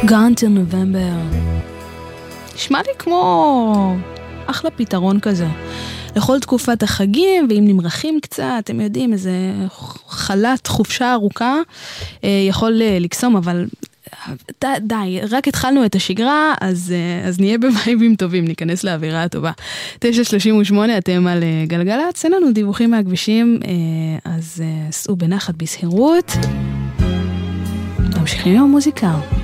Gone till November. נשמע לי כמו אחלה פתרון כזה. לכל תקופת החגים, ואם נמרחים קצת, אתם יודעים, איזה חלת חופשה ארוכה, יכול לקסום, אבל די, רק התחלנו את השגרה, אז נהיה בווייבים טובים, ניכנס לאווירה הטובה. 9:38, אתם על גלגלצ, אין לנו דיווחים מהכבישים, אז סעו בנחת בסהירות. ממשיכים עם המוזיקה.